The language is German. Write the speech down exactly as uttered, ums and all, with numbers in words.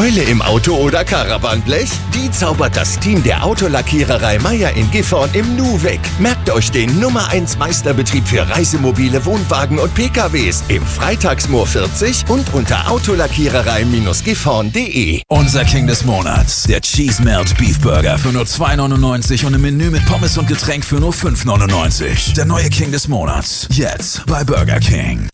Beule im Auto oder Caravanblech? Die zaubert das Team der Autolackiererei Meier in Gifhorn im Nu weg. Merkt euch den Nummer eins Meisterbetrieb für Reisemobile, Wohnwagen und P K Ws im Freitagsmoor vierzig und unter autolackiererei Gifhorn punkt de. Unser King des Monats, der Cheese Melt Beef Burger für nur zwei neunundneunzig und ein Menü mit Pommes und Getränk für nur fünf neunundneunzig. Der neue King des Monats, jetzt bei Burger King.